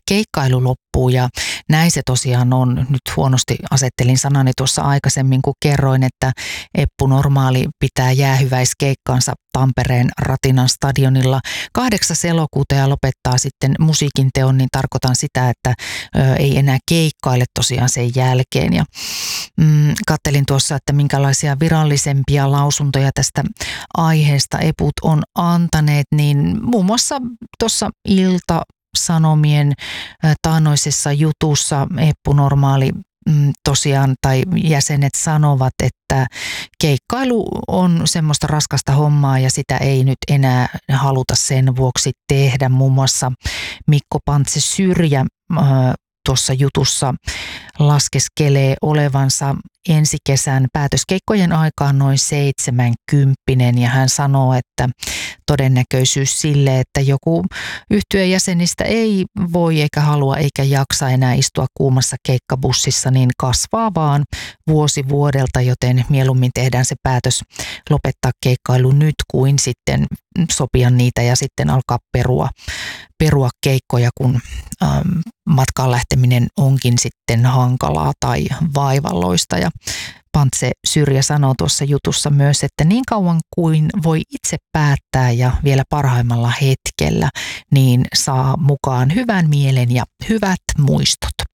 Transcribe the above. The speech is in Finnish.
keikkailu loppuu ja näin se tosiaan on. Nyt huonosti asettelin sanani tuossa aikaisemmin, kun kerroin, että Eppu Normaali pitää jäähyväiskeikkaansa Tampereen Ratinan stadionilla 8. elokuuta ja lopettaa sitten musiikin teon, niin tarkoitan sitä, että ei enää keikkaile tosiaan sen jälkeen. Ja kattelin tuossa, että minkälaisia virallisempia lausuntoja tästä aiheesta Eput on antaneet, niin muun muassa tuossa Ilta-Sanomien taannoisessa jutussa Eppu Normaali tosiaan tai jäsenet sanovat, että keikkailu on semmoista raskasta hommaa ja sitä ei nyt enää haluta sen vuoksi tehdä. Muun muassa Mikko Pantse-Syrjä tuossa jutussa laskeskelee olevansa ensi kesän päätöskeikkojen aikaan noin 70 ja hän sanoo, että todennäköisyys sille, että joku yhtyeen jäsenistä ei voi eikä halua eikä jaksa enää istua kuumassa keikkabussissa, niin kasvaa vaan vuosi vuodelta, joten mieluummin tehdään se päätös lopettaa keikkailu nyt kuin sitten sopia niitä ja sitten alkaa perua keikkoja, kun matkaan lähteminen onkin sitten hankalaa tai vaivalloista. Ja Pantse Syrjä sanoo tuossa jutussa myös, että niin kauan kuin voi itse päättää ja vielä parhaimmalla hetkellä, niin saa mukaan hyvän mielen ja hyvät muistot.